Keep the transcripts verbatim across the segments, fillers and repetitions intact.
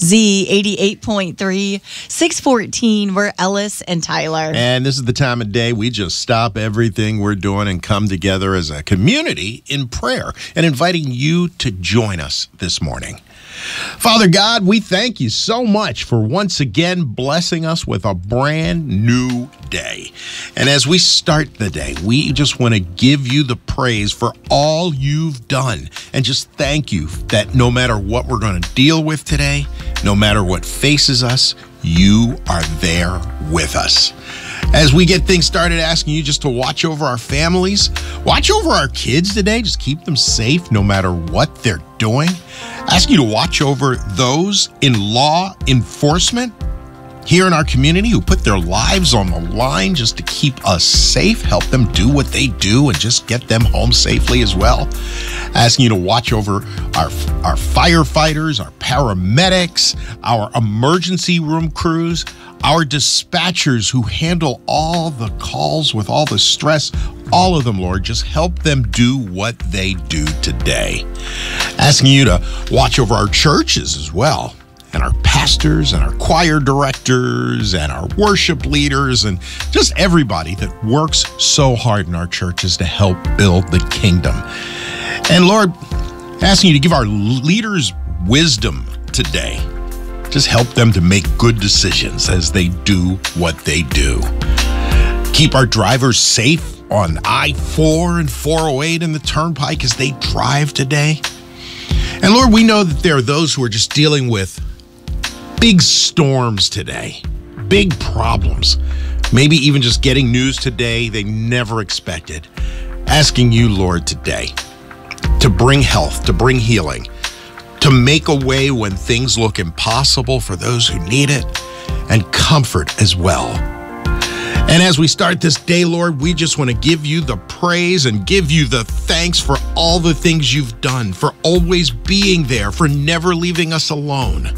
Z eighty-eight point three, six fourteen. We're Ellis and Tyler. And this is the time of day we just stop everything we're doing and come together as a community in prayer and inviting you to join us this morning. Father God, we thank you so much for once again blessing us with a brand new day. And as we start the day, we just want to give you the praise for all you've done and just thank you that no matter what we're going to deal with today, no matter what faces us, you are there with us. As we get things started, asking you just to watch over our families, watch over our kids today, just keep them safe no matter what they're doing. Ask you to watch over those in law enforcement here in our community who put their lives on the line just to keep us safe, help them do what they do and just get them home safely as well. Asking you to watch over our, our firefighters, our paramedics, our emergency room crews, our dispatchers who handle all the calls with all the stress, all of them, Lord, just help them do what they do today. Asking you to watch over our churches as well, and our pastors and our choir directors and our worship leaders and just everybody that works so hard in our churches to help build the kingdom. And Lord, asking you to give our leaders wisdom today. Just help them to make good decisions as they do what they do. Keep our drivers safe on I four and four oh eight in the Turnpike as they drive today. And Lord, we know that there are those who are just dealing with big storms today, big problems, maybe even just getting news today they never expected. Asking you, Lord, today to bring health, to bring healing, to make a way when things look impossible for those who need it, and comfort as well. And as we start this day, Lord, we just want to give you the praise and give you the thanks for all the things you've done, for always being there, for never leaving us alone,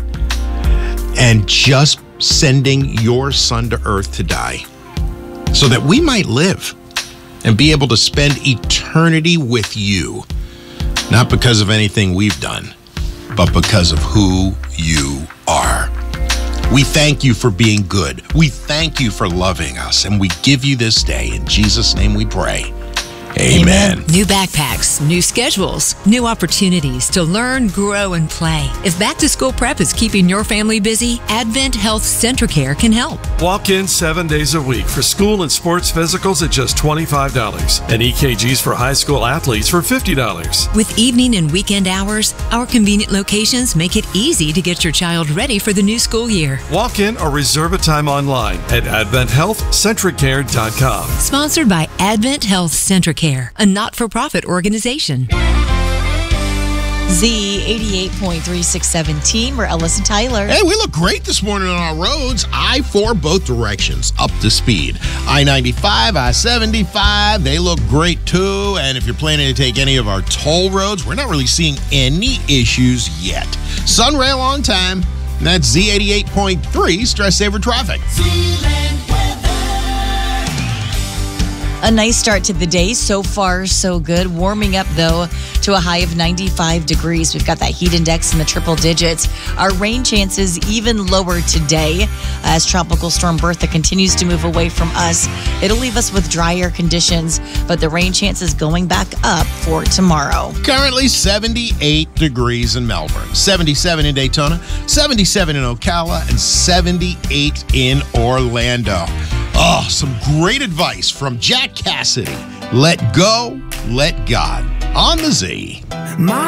and just sending your son to earth to die so that we might live and be able to spend eternity with you, not because of anything we've done, but because of who you are. We thank you for being good. We thank you for loving us, and we give you this day. In Jesus' name we pray. Amen. Amen. New backpacks, new schedules, new opportunities to learn, grow, and play. If back-to-school prep is keeping your family busy, Advent Health Centricare can help. Walk in seven days a week for school and sports physicals at just twenty-five dollars and E K Gs for high school athletes for fifty dollars. With evening and weekend hours, our convenient locations make it easy to get your child ready for the new school year. Walk in or reserve a time online at advent health centricare dot com. Sponsored by Advent Health Centricare, a not-for-profit organization. Z eighty-eight point three, six seventeen. We're Ellis and Tyler. Hey, we look great this morning on our roads. I four both directions, up to speed. I ninety-five, I seventy-five, they look great too. And if you're planning to take any of our toll roads, we're not really seeing any issues yet. Sunrail on time. And that's Z eighty-eight point three, Stress Saver Traffic. A nice start to the day. So far, so good. Warming up, though, to a high of ninety-five degrees. We've got that heat index in the triple digits. Our rain chances even lower today as Tropical Storm Bertha continues to move away from us. It'll leave us with drier conditions, but the rain chances going back up for tomorrow. Currently seventy-eight degrees in Melbourne, seventy-seven in Daytona, seventy-seven in Ocala, and seventy-eight in Orlando. Oh, some great advice from Jack Cassidy. Let go, let God. On the Z. My